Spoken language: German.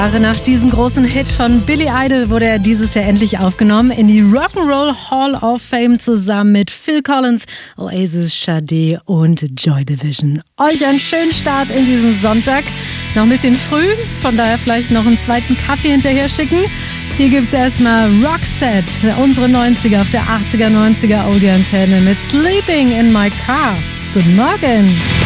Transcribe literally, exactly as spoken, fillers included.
Nach diesem großen Hit von Billy Idol wurde er dieses Jahr endlich aufgenommen in die Rock'n'Roll Hall of Fame zusammen mit Phil Collins, Oasis, Sade und Joy Division. Euch einen schönen Start in diesen Sonntag. Noch ein bisschen früh, von daher vielleicht noch einen zweiten Kaffee hinterher schicken. Hier gibt's erstmal Roxette, unsere neunziger auf der achtziger, neunziger Oldie-Antenne mit Sleeping in My Car. Guten Morgen.